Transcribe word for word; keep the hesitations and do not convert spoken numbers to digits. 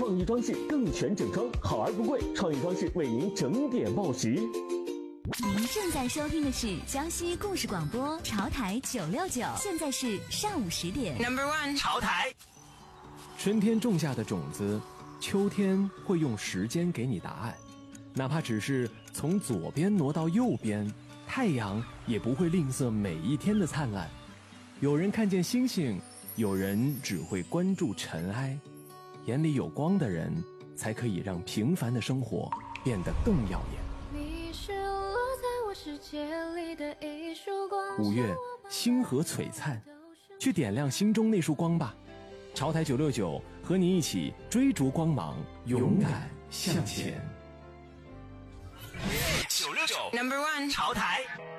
创意装饰更全整装，好而不贵，创意装饰为您整点报时。 您正在收听的是江西故事广播潮台九六九，现在是上午十点。 Number one， 潮台。 春天种下的种子，秋天会用时间给你答案，哪怕只是从左边挪到右边，太阳也不会吝啬每一天的灿烂。有人看见星星，有人只会关注尘埃。眼里有光的人，才可以让平凡的生活变得更耀眼。 你是落在我世界里的一束光。 五月，星河璀璨，去点亮心中那束光吧。潮台九六九和你一起追逐光芒，勇敢向前。 九六九 Number one， 潮台。